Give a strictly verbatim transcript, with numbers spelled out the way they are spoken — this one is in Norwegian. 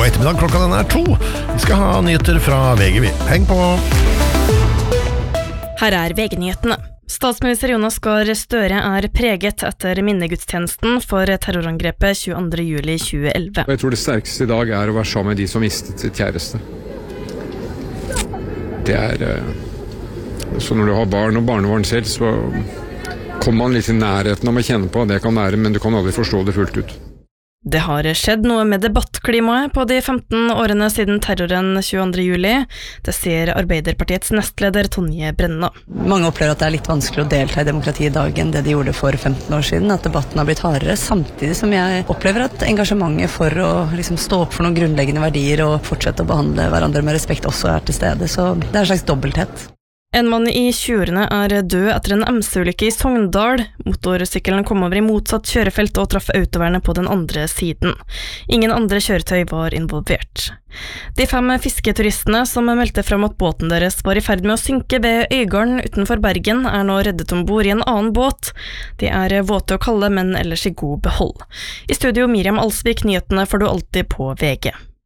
ettermiddag, klokka den er to. Vi skal ha nyheter fra V G. Heng på! Her er V G-nyhetene. Statsminister Jonas Gahr Støre er preget etter minnegudstjenesten for terrorangrepet tjueandre juli tjueelleve. Jeg tror det sterkeste i dag er å være sammen med de som mistet sitt kjæreste. Det er... Så når du har barn og barnebarn selv, så kommer man litt i nærheten om å kjenne på. Det kan være, men du kan aldri forstå det fullt ut. Det har skjedd noe med debattklimaet på de femten årene siden terroren tjueandre juli. Det sier Arbeiderpartiets nestleder Tonje Brenna. Mange opplever at det er litt vanskelig å delta i demokratiet i dag enn det de gjorde for femten år siden. At debatten har blitt hardere, samtidig som jeg opplever at engasjementet for å liksom stå opp for noen grunnleggende verdier og fortsette å behandle hverandre med respekt også er til stede. Så det er en slags dobbelthet. En mann i tjueårene er død etter en M C-ulykke i Sogndal. Motorsykkelen kom over i motsatt kjørefelt og traff autovernet på den andre siden. Ingen andre kjøretøy var involvert. De fem fisketuristene som meldte frem at båten deres var i ferd med å synke ved Øygarden utenfor Bergen, er nå reddet ombord i en annen båt. De er våte og kalde, men ellers i god behold. I studio Miriam Alsvik, nyhetene får du alltid på V G.